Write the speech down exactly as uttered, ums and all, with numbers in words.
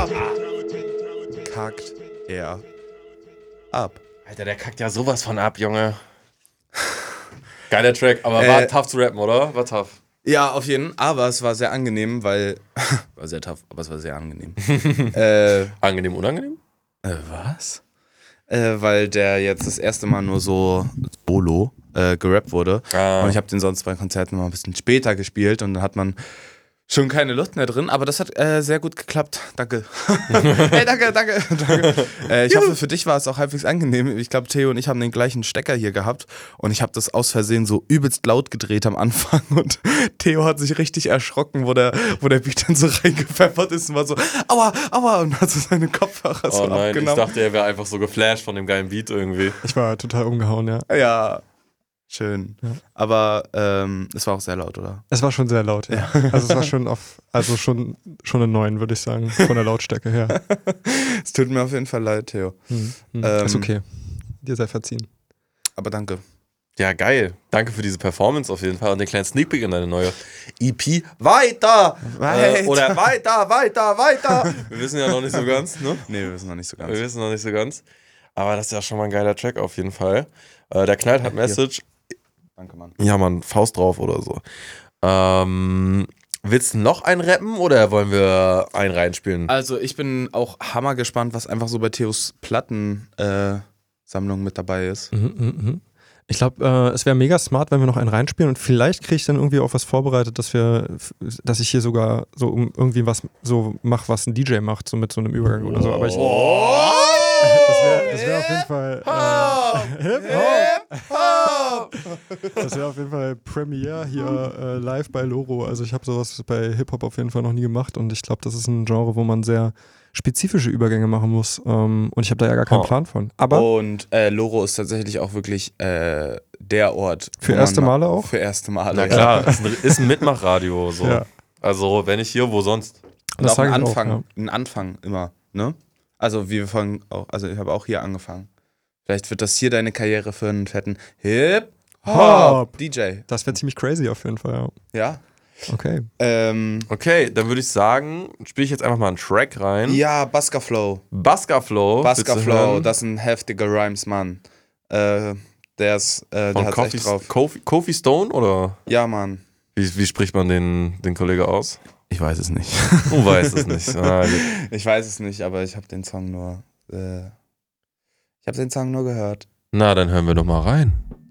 ab. Kackt er ab. Alter, der kackt ja sowas von ab, Junge. Geiler Track, aber Äh, war tough zu rappen, oder? War tough. Ja, auf jeden Fall. Aber es war sehr angenehm, weil... war sehr tough, aber es war sehr angenehm. äh, Angenehm, unangenehm? äh, was? Äh, weil der jetzt das erste Mal nur so solo äh, gerappt wurde. Ah. Und ich habe den sonst bei Konzerten mal ein bisschen später gespielt und dann hat man schon keine Luft mehr drin, aber das hat äh, sehr gut geklappt. Danke. Hey, danke, danke, danke. Äh, ich hoffe, für dich war es auch halbwegs angenehm. Ich glaube, Theo und ich haben den gleichen Stecker hier gehabt und ich habe das aus Versehen so übelst laut gedreht am Anfang und Theo hat sich richtig erschrocken, wo der, wo der Beat dann so reingepfeffert ist und war so, aua, aua, und hat so seine Kopfhörer so Oh nein, abgenommen. ich dachte, er wäre einfach so geflasht von dem geilen Beat irgendwie. Ich war total umgehauen, ja. Ja, schön. Ja. Aber ähm, es war auch sehr laut, oder? Es war schon sehr laut, ja. Also es war schon auf, also schon, schon eine neun, würde ich sagen, von der Lautstärke her. Es tut mir auf jeden Fall leid, Theo. Hm, hm. Ähm, Ist okay. Dir sei verziehen. Aber danke. Ja, geil. Danke für diese Performance auf jeden Fall und den kleinen Sneak Peek in deine neue E P. Weiter! Weiter. Äh, oder weiter, weiter, weiter! Wir wissen ja noch nicht so ganz, ne? Nee, wir wissen noch nicht so ganz. Wir wissen noch nicht so ganz. Aber das ist ja schon mal ein geiler Track auf jeden Fall. Äh, der knallt hat Message. Danke, Mann. Ja, Mann, Faust drauf oder so. Ähm, willst du noch einen rappen oder wollen wir einen reinspielen? Also ich bin auch hammer gespannt, was einfach so bei Theos Plattensammlung äh, mit dabei ist. Mhm, mhm, mhm. Ich glaube, äh, es wäre mega smart, wenn wir noch einen reinspielen und vielleicht kriege ich dann irgendwie auch was vorbereitet, dass wir, dass ich hier sogar so um irgendwie was so mache, was ein D J macht, so mit so einem Übergang oder so. Aber ich, das wäre das wär auf jeden Fall äh, Hip-Hop. Das wäre auf jeden Fall Premiere hier äh, live bei Loro. Also ich habe sowas bei Hip-Hop auf jeden Fall noch nie gemacht und ich glaube, das ist ein Genre, wo man sehr spezifische Übergänge machen muss. Ähm, und ich habe da ja gar keinen Oh. Plan von. Aber Und äh, Loro ist tatsächlich auch wirklich äh, der Ort. Für wo erste man Male auch? Für erste Male. Na klar, ist ein, ist ein Mitmachradio. So. Ja. Also, wenn nicht hier, wo sonst? Und Das auch ein sag ich auch, Anfang, ja. ein Anfang immer, ne? Also wir fangen auch, also ich habe auch hier angefangen. Vielleicht wird das hier deine Karriere für einen fetten Hip-Hop D J. das wäre ziemlich crazy auf jeden Fall, ja. Ja? Okay. Ähm, Okay, dann würde ich sagen, spiele ich jetzt einfach mal einen Track rein. ja, Baska Flow. Baska Flow. Baska willst du Flow, hören? das ist ein heftiger Rhymes, Mann. Äh, der ist, äh, der Von hat's Kofi, echt drauf. Kofi, Kofi Stone oder? Ja, Mann. Wie, wie spricht man den, den Kollege aus? Ich weiß es nicht. Du weißt es nicht. Ah, gut. Ich weiß es nicht, aber ich habe den Song nur, äh, ich habe den Song nur gehört. Na, dann hören wir doch mal rein.